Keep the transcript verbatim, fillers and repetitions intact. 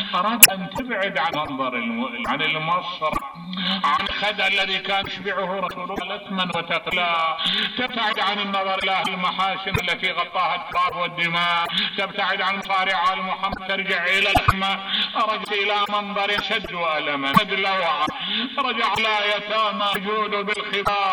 أراد أن تبعد عن منظر الم... عن المصر، عن الخدع الذي كان يشبعه رسول الله لثما وتقلا، تبتعد عن النظر إلى المحاسن التي غطاها التراب والدماء، تبتعد عن مصارع آل محمد، ترجع إلى الحمى، رجع إلى منظر شد وألما، رجع إلى يتامى يجود بالخباء